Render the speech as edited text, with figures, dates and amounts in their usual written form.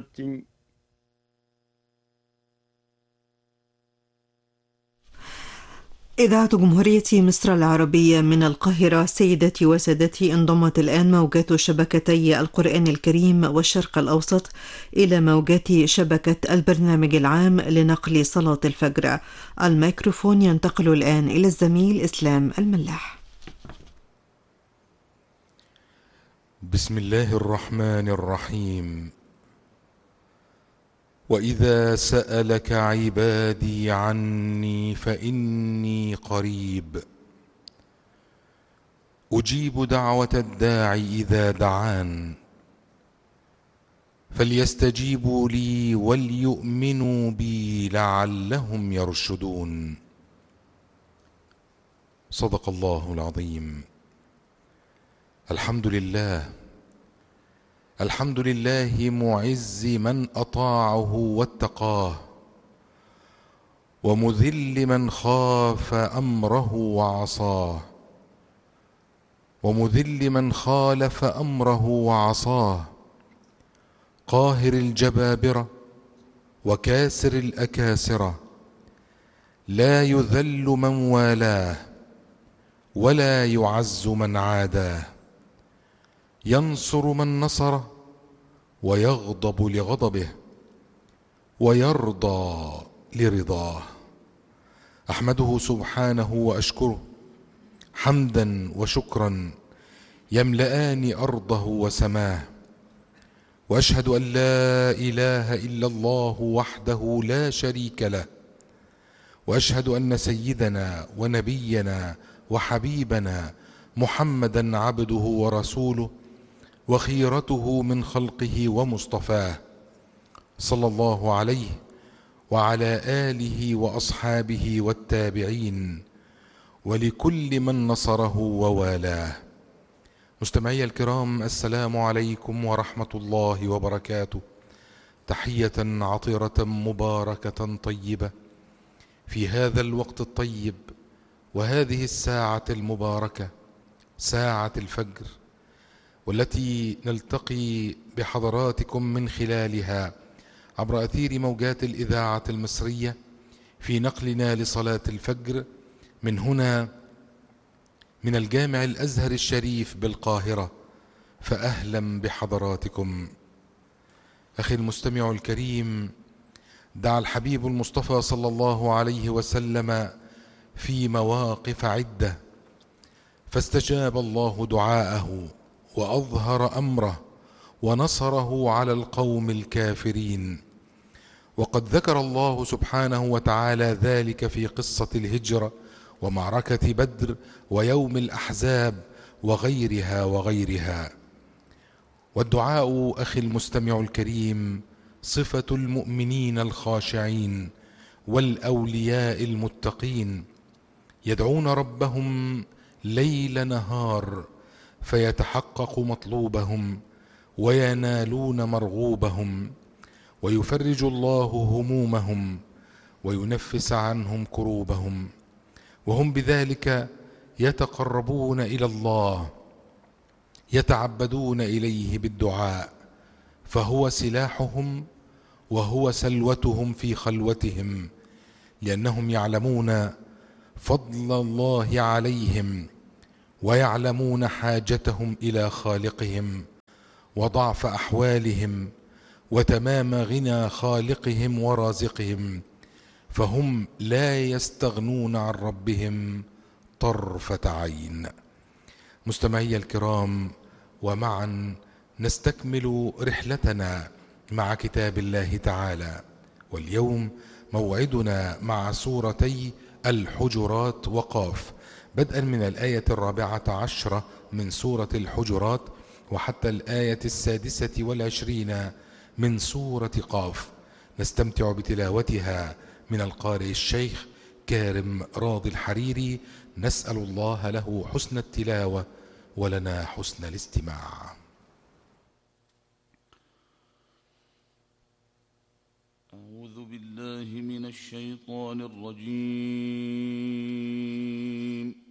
recording. إذاعة جمهورية مصر العربية من القاهرة. سيداتي وسادتي، انضمت الآن موجات شبكتي القرآن الكريم والشرق الأوسط إلى موجات شبكة البرنامج العام لنقل صلاة الفجر. الميكروفون ينتقل الآن إلى الزميل إسلام الملاح. بسم الله الرحمن الرحيم. وإذا سألك عبادي عني فإني قريب أجيب دعوة الداعي إذا دعان فليستجيبوا لي وليؤمنوا بي لعلهم يرشدون. صدق الله العظيم. الحمد لله، الحمد لله معز من أطاعه واتقاه، ومذل من خاف أمره وعصاه، ومذل من خالف أمره وعصاه، قاهر الجبابرة وكاسر الأكاسرة، لا يذل من والاه ولا يعز من عاداه، ينصر من نصره ويغضب لغضبه ويرضى لرضاه. أحمده سبحانه وأشكره حمدا وشكرا يملآن أرضه وسماه، وأشهد أن لا إله إلا الله وحده لا شريك له، وأشهد أن سيدنا ونبينا وحبيبنا محمدا عبده ورسوله وخيرته من خلقه ومصطفاه، صلى الله عليه وعلى آله وأصحابه والتابعين ولكل من نصره ووالاه. مستمعي الكرام، السلام عليكم ورحمة الله وبركاته. تحية عطرة مباركة طيبة في هذا الوقت الطيب وهذه الساعة المباركة، ساعة الفجر، والتي نلتقي بحضراتكم من خلالها عبر أثير موجات الإذاعة المصرية في نقلنا لصلاة الفجر من هنا من الجامع الأزهر الشريف بالقاهرة. فأهلا بحضراتكم. أخي المستمع الكريم، دعا الحبيب المصطفى صلى الله عليه وسلم في مواقف عدة، فاستجاب الله دعاءه وأظهر أمره ونصره على القوم الكافرين. وقد ذكر الله سبحانه وتعالى ذلك في قصة الهجرة ومعركة بدر ويوم الأحزاب وغيرها وغيرها. والدعاء أخي المستمع الكريم صفة المؤمنين الخاشعين والأولياء المتقين، يدعون ربهم ليل نهار فيتحقق مطلوبهم وينالون مرغوبهم، ويفرج الله همومهم وينفس عنهم كروبهم، وهم بذلك يتقربون إلى الله، يتعبدون إليه بالدعاء، فهو سلاحهم وهو سلوتهم في خلوتهم، لأنهم يعلمون فضل الله عليهم ويعلمون حاجتهم إلى خالقهم وضعف أحوالهم وتمام غنى خالقهم ورازقهم، فهم لا يستغنون عن ربهم طرفة عين. مستمعي الكرام، ومعا نستكمل رحلتنا مع كتاب الله تعالى، واليوم موعدنا مع سورتي الحجرات وقاف، بدءا من الآية 14 من سورة الحجرات وحتى الآية 26 من سورة قاف. نستمتع بتلاوتها من القارئ الشيخ كارم راضي الحريري، نسأل الله له حسن التلاوة ولنا حسن الاستماع. أعوذ بالله من الشيطان الرجيم.